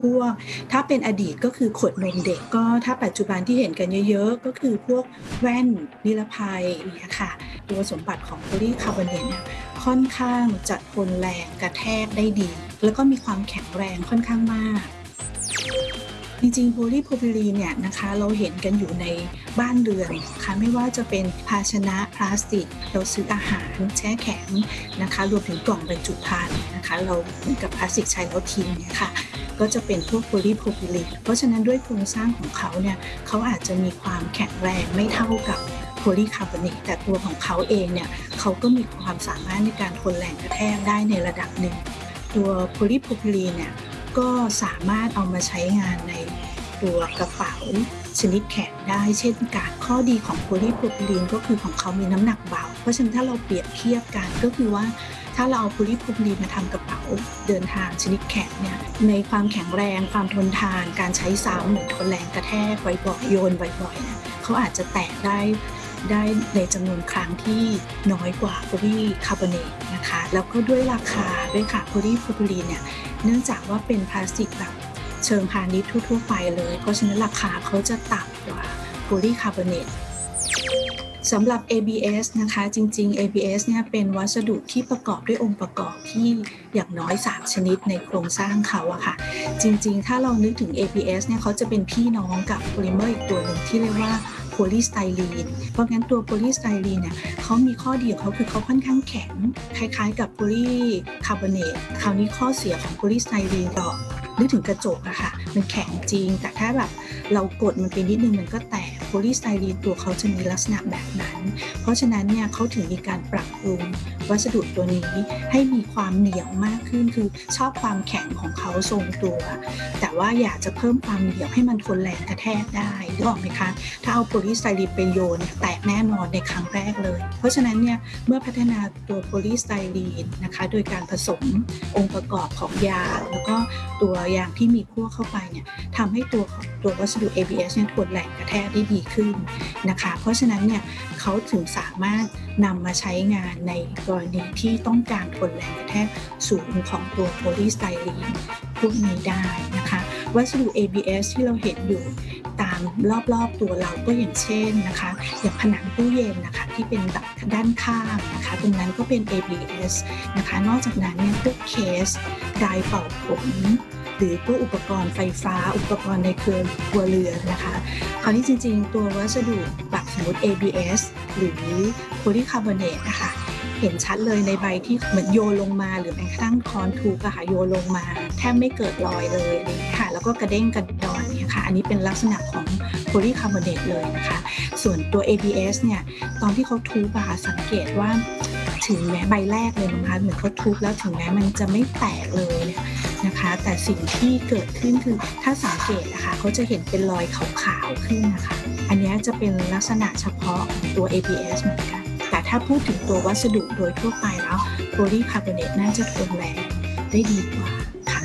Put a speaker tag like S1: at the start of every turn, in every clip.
S1: พวกถ้าเป็นอดีตก็คือขวดนมเด็กก็ถ้าปัจจุบันที่เห็นกันเยอะๆก็คือพวกแว่นนิรภัยอย่างเงี้ยค่ะตัวสมบัติของโพลีคาร์บอเนตเนี่ยค่อนข้างจะทนแรงกระแทกได้ดีแล้วก็มีความแข็งแรงค่อนข้างมากจริงๆโพลีโพรพิลีนเนี่ยนะคะเราเห็นกันอยู่ในบ้านเรือนนะคะไม่ว่าจะเป็นภาชนะพลาสติกเราซื้ออาหารแช่แข็งนะคะรวมถึงกล่องบรรจุภัณฑ์นะคะเราเหมือนกับพลาสติกใช้แล้วทิ้งเนี่ยค่ะก็จะเป็นพวกโพลีโพรพิลีนเพราะฉะนั้นด้วยโครงสร้างของเขาเนี่ยเขาอาจจะมีความแข็งแรงไม่เท่ากับโพลีคาร์บอเนตแต่ตัวของเขาเองเนี่ยเขาก็มีความสามารถในการทนแรงกระแทกได้ในระดับหนึ่งตัวโพลีโพรพิลีนเนี่ยก็สามารถเอามาใช้งานในตัวกระเป๋าชนิดแข็งได้เช่นกันข้อดีของโพลีโพรพิลีนก็คือของเขามีน้ำหนักเบาเพราะฉะนั้นถ้าเราเปรียบเทียบกันก็คือว่าถ้าเราเอาโพลีโพรพิลีนมาทำกระเป๋าเดินทางชนิดแข็งเนี่ยในความแข็งแรงความทนทานการใช้ซ้ำหรือทนแรงกระแทกบ่อยๆโยนบ่อยๆเนี่ยเขาอาจจะแตกได้ในจำนวนครั้งที่น้อยกว่าโพลีคาร์บอเนตนะคะแล้วก็ด้วยราคาด้วยค่ะโพลีโพรพิลีนเนี่ยเนื่องจากว่าเป็นพลาสติกแบบเชิงพาณิชย์ทั่วๆไปเลยเพราะฉะนั้นราคาเขาจะต่ำกว่าโพลีคาร์บอเนตสำหรับ ABS นะคะจริงๆ ABS เนี่ยเป็นวัสดุที่ประกอบด้วยองค์ประกอบที่อย่างน้อย3ชนิดในโครงสร้างเขาอะค่ะจริงๆถ้าเรานึกถึง ABS เนี่ยเขาจะเป็นพี่น้องกับโพลิเมอร์อีกตัวหนึ่งที่เรียกว่าโพลีสไตรีนเพราะงั้นตัวโพลีสไตรีนเนี่ยเขามีข้อดีของเขาคือเขาค่อนข้างแข็งคล้ายๆกับโพลีคาร์บอเนตคราวนี้ข้อเสียของโพลีสไตรีนต่อนึกถึงกระจกอะค่ะมันแข็งจริงแต่ถ้าแบบเรากดมันไปนิดนึงมันก็แตกโพลีสไตรีนตัวเขาจะมีลักษณะแบบนั้นเพราะฉะนั้นเนี่ยเขาถึงมีการปรับปรุงวัสดุตัวนี้ให้มีความเหนียวมากขึ้นคือชอบความแข็งของเขาทรงตัวแต่ว่าอยากจะเพิ่มความเหนียวให้มันทนแรงกระแทกได้นึกออกไหมคะถ้าเอาโพลีสไตรีนไปโยนแตกแน่นอนในครั้งแรกเลยเพราะฉะนั้นเนี่ยเมื่อพัฒนาตัวโพลีสไตรีนนะคะโดยการผสมองค์ประกอบของยางแล้วก็ตัวยางที่มีขั้วเข้าไปเนี่ยทำให้ตัววัสดุ ABS เนี่ยทนแรงกระแทกได้ดีขึ้นนะคะเพราะฉะนั้นเนี่ยเขาถึงสามารถนำมาใช้งานในกรณีที่ต้องการทนแรงกระแทกสูงของตัวโพลีสไตรีนพวกนี้ได้นะคะวัสดุ ABS ที่เราเห็นอยู่ตามรอบๆตัวเราก็อย่างเช่นนะคะอย่างผนังตู้เย็นนะคะที่เป็นแบบด้านข้างนะคะตรงนั้นก็เป็น ABS นะคะนอกจากนั้นเนี่ยพวกเคสไดร์เป่าผมหรือพวกอุปกรณ์ไฟฟ้าอุปกรณ์ในครัวเรือนนะคะคราวนี้จริงๆตัววัสดุแบบสมมติ ABS หรือโพลีคาร์บอเนตนะคะเห็นชัดเลยในใบที่เหมือนโยนลงมาหรือแม้กระทั่งคอนทูบอะค่ะโยนลงมาแทบไม่เกิดรอยเลยอะไรอย่างนี้ค่ะแล้วก็กระเด้งกระดอนเนี่ยค่ะอันนี้เป็นลักษณะของโพลีคาร์บอเนตเลยนะคะส่วนตัว ABS เนี่ยตอนที่เขาทูบสังเกตว่าถึงแม้ใบแรกเลยนะคะเหมือนเขาทูบแล้วถึงแม้มันจะไม่แตกเลยเนี่ยนะคะแต่สิ่งที่เกิดขึ้นคือถ้าสังเกตนะคะเขาจะเห็นเป็นรอยขาวๆขึ้นนะคะอันนี้จะเป็นลักษณะเฉพาะของตัว ABS เหมือนกันแต่ถ้าพูดถึงตัววัสดุโดยทั่วไปแล้วโพลีคาร์บอเนตน่าจะทนแรงได้ดีกว่าค่ะ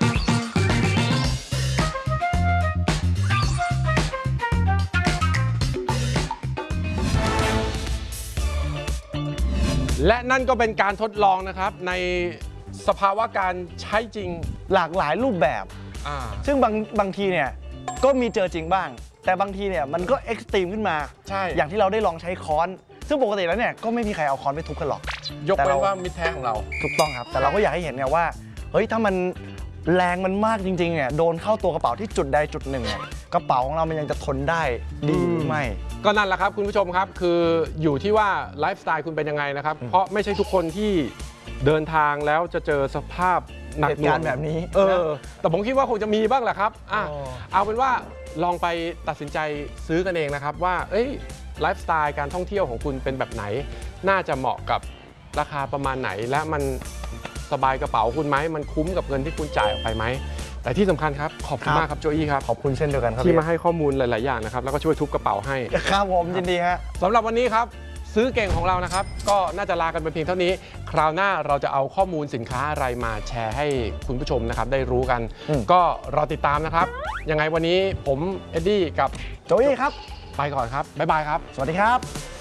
S2: และนั่นก็เป็นการทดลองนะครับในสภาวะการใช้จริง
S3: หลากหลายรูปแบบซึ่งบางทีเนี่ยก็มีเจอจริงบ้างแต่บางทีเนี่ยมันก็เอ็กซ์ตรีมขึ้นมา
S2: ใช่
S3: อย่างที่เราได้ลองใช้ค้อนซึ่งปกติแล้วเนี่ยก็ไม่มีใครเอาค้อนไปทุบกันหรอก
S2: ยกเว้นว่ามิตรแท้ของเรา
S3: ถูกต้องครับแต่เราก็อยากให้เห็นเนี่ยว่าเฮ้ยถ้ามันแรงมันมากจริงๆเนี่ยโดนเข้าตัวกระเป๋าที่จุดใดจุดหนึ่งเนี่ยกระเป๋าของเรามันยังจะทนได้ดีหรือไม่
S2: ก็นั่นแหละครับคุณผู้ชมครับคืออยู่ที่ว่าไลฟ์สไตล์คุณเป็นยังไงนะครับเพราะไม่ใช่ทุกคนที่เดินทางแล้วจะเจอสภาพหนักหน่วง
S3: แบบนี้
S2: แต่ผมคิดว่าคงจะมีบ้างแหละครับเอาเป็นว่าลองไปตัดสินใจซื้อกันเองนะครับว่าไลฟ์สไตล์การท่องเที่ยวของคุณเป็นแบบไหนน่าจะเหมาะกับราคาประมาณไหนและมันสบายกระเป๋าคุณไหมมันคุ้มกับเงินที่คุณจ่ายออกไปไหมแต่ที่สำคัญครับขอบคุณมากครับโจอี้ครับ
S3: ขอบคุณเช่นเดียวกันครับ
S2: ที่มาให้ข้อมูลหลายๆอย่างนะครับแล้วก็ช่วยทุบกระเป๋าให้
S3: ครับผมยินดีฮะ
S2: สำหรับวันนี้ครับซื้อเก่งของเรานะครับก็น่าจะลากันไปเพียงเท่านี้คราวหน้าเราจะเอาข้อมูลสินค้าอะไรมาแชร์ให้คุณผู้ชมนะครับได้รู้กันก็รอติดตามนะครับยังไงวันนี้ผมเอ็ดดี้กับ
S3: โจอี้ครับ
S2: ไปก่อนครับบ๊ายบายครับ
S3: สวัสดีครับ